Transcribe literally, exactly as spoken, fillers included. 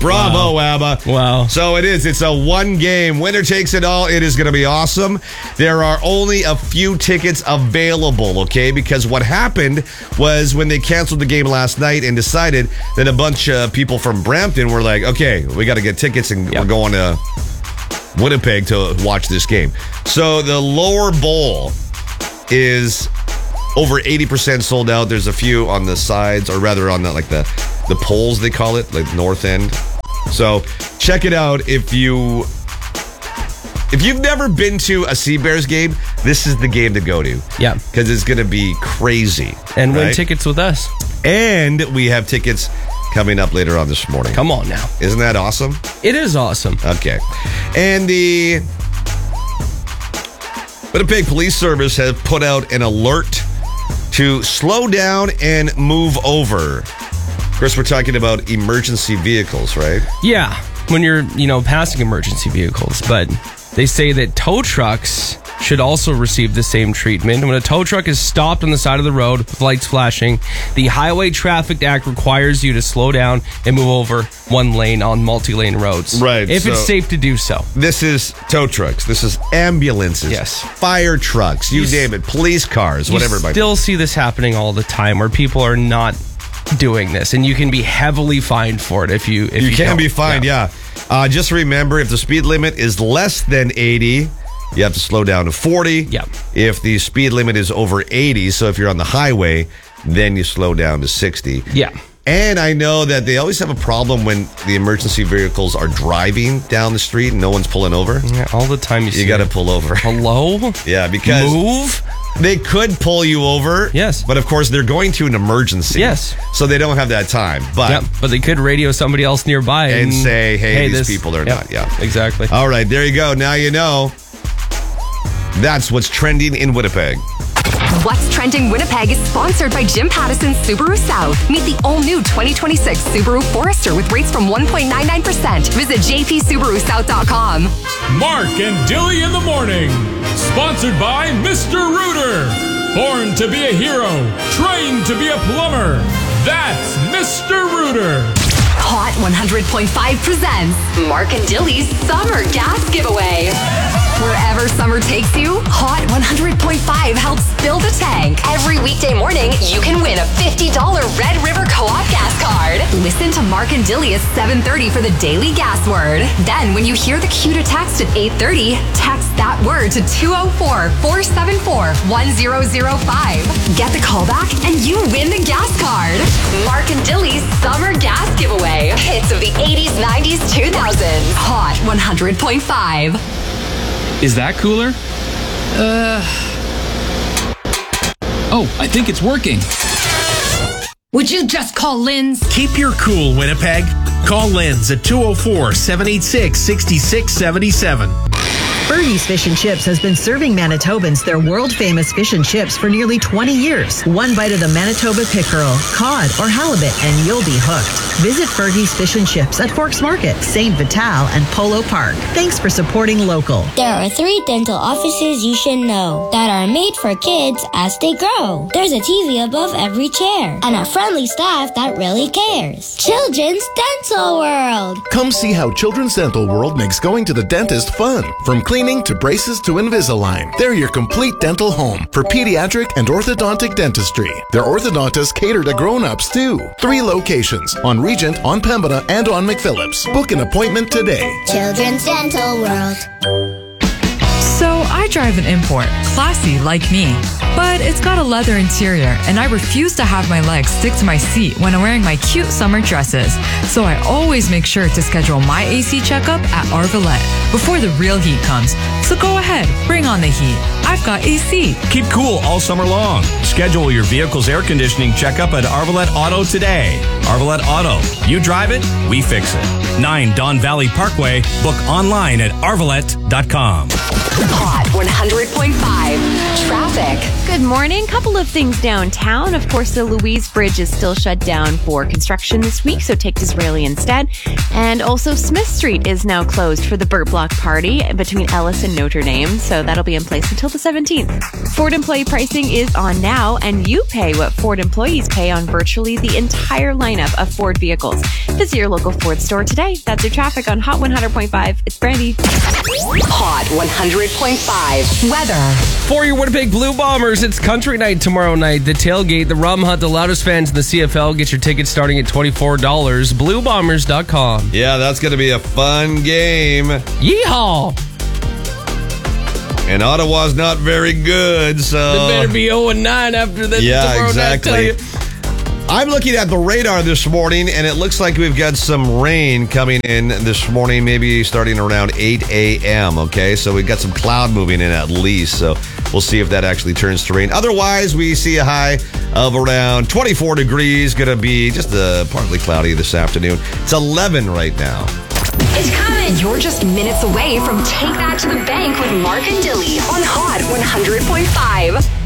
Bravo, wow. ABBA. Wow. So it is. It's a one game. Winner takes it all. It is going to be awesome. There are only a few tickets available, okay? Because what happened was when they canceled the game last night and decided that a bunch of people from Brampton were like, okay, we got to get tickets and yep. we're going to Winnipeg to watch this game. So the lower bowl is over eighty percent sold out. There's a few on the sides, or rather on the, like the, the poles, they call it, like north end. So check it out if you if you've never been to a Sea Bears game. This is the game to go to. Yeah, because it's going to be crazy. And right? win tickets with us. And we have tickets coming up later on this morning. Come on now, isn't that awesome? It is awesome. Okay, and the Winnipeg Police Service has put out an alert to slow down and move over. Chris, we're talking about emergency vehicles, right? Yeah, when you're, you know, passing emergency vehicles. But they say that tow trucks should also receive the same treatment. When a tow truck is stopped on the side of the road with lights flashing, the Highway Traffic Act requires you to slow down and move over one lane on multi-lane roads. Right. If so it's safe to do so. This is tow trucks. This is ambulances. Yes. Fire trucks. You, you name it. Police cars. Whatever. You still see this happening all the time where people are not doing this, and you can be heavily fined for it if you if you, you can don't. be fined. Yeah. yeah. Uh, just remember, if the speed limit is less than eighty, you have to slow down to forty. Yeah. If the speed limit is over eighty, so if you're on the highway, then you slow down to sixty. Yeah. And I know that they always have a problem when the emergency vehicles are driving down the street and no one's pulling over. Yeah, all the time you see You got to pull over. Hello? Yeah, because move. They could pull you over. Yes. But of course, they're going to an emergency. Yes. So they don't have that time. But yep. But they could radio somebody else nearby and, and say, hey, hey these this, people are yep, not. Yeah. Exactly. All right, there you go. Now you know. That's what's trending in Winnipeg. What's Trending Winnipeg is sponsored by Jim Pattison Subaru South. Meet the all-new twenty twenty-six Subaru Forester with rates from one point nine nine percent. Visit j p subaru south dot com. Mark and Dilly in the morning. Sponsored by Mister Rooter. Born to be a hero, trained to be a plumber. That's Mister Rooter. Hot one hundred point five presents Mark and Dilly's Summer Gas Giveaway. Wherever summer takes you, Hot one hundred point five helps fill the tank. Every weekday morning, you can win a fifty dollars Red River Co-op gas card. Listen to Mark and Dilly at seven thirty for the daily gas word. Then, when you hear the cue to text at eight thirty, text that word to two oh four, four seven four, one oh oh five. Get the call back and you win the gas card. Mark and Dilly's Summer Gas Giveaway. Hits of the eighties, nineties, two thousands. Hot one hundred point five. Is that cooler? Uh. Oh, I think it's working. Would you just call Lynn's? Keep your cool, Winnipeg. Call Lynn's at two oh four, seven eight six, six six seven seven. Fergie's Fish and Chips has been serving Manitobans their world-famous fish and chips for nearly twenty years. One bite of the Manitoba pickerel, cod, or halibut, and you'll be hooked. Visit Fergie's Fish and Chips at Forks Market, Saint Vital, and Polo Park. Thanks for supporting local. There are three dental offices you should know that are made for kids as they grow. There's a T V above every chair and a friendly staff that really cares. Children's Dental World. Come see how Children's Dental World makes going to the dentist fun. From cleaning to braces to Invisalign, they're your complete dental home for pediatric and orthodontic dentistry. Their orthodontists cater to grown-ups too. Three locations on Regent, on Pembina, and on McPhillips. Book an appointment today. Children's Dental World. So I drive an import, classy like me, but it's got a leather interior and I refuse to have my legs stick to my seat when I'm wearing my cute summer dresses. So I always make sure to schedule my A C checkup at Arvalette before the real heat comes. So go ahead, bring on the heat. I've got A C. Keep cool all summer long. Schedule your vehicle's air conditioning checkup at Arvalette Auto today. Arvalette Auto. You drive it, we fix it. nine Don Valley Parkway. Book online at arvalette dot com. Hot one hundred point five. Traffic. Good morning. Couple of things downtown. Of course, the Louise Bridge is still shut down for construction this week, so take Disraeli instead. And also, Smith Street is now closed for the Burt Block party between Ellis and Notre Dame, so that'll be in place until the seventeenth. Ford employee pricing is on now, and you pay what Ford employees pay on virtually the entire lineup of Ford vehicles. Visit your local Ford store today. That's your traffic on Hot one hundred point five. It's Brandy. Hot one hundred point five. Weather. For your Winnipeg Blue Bombers, it's country night tomorrow night. The tailgate, the Rum Hunt, the loudest fans in the C F L. Get your tickets starting at twenty-four dollars. blue bombers dot com. Yeah, that's going to be a fun game. Yeehaw! And Ottawa's not very good, so... They better be oh and nine after this yeah, tomorrow exactly. night, I tell you. I'm looking at the radar this morning, and it looks like we've got some rain coming in this morning, maybe starting around eight a.m., okay? So we've got some cloud moving in at least, so we'll see if that actually turns to rain. Otherwise, we see a high of around twenty-four degrees, going to be just uh, partly cloudy this afternoon. It's eleven right now. It's coming. You're just minutes away from Take That to the Bank with Mark and Dilly on Hot one hundred point five.